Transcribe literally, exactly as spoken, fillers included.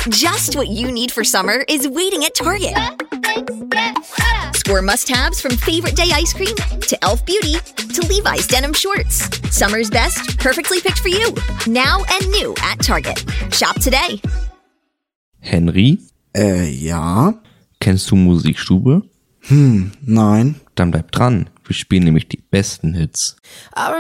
Just what you need for summer is waiting at Target. Score must-haves from Favorite Day ice cream to Elf Beauty to Levi's denim shorts. Summer's best, perfectly picked for you. Now and new at Target. Shop today. Henry? Äh, ja? Kennst du Musikstube? Hm, nein. Dann bleib dran. Wir spielen nämlich die besten Hits.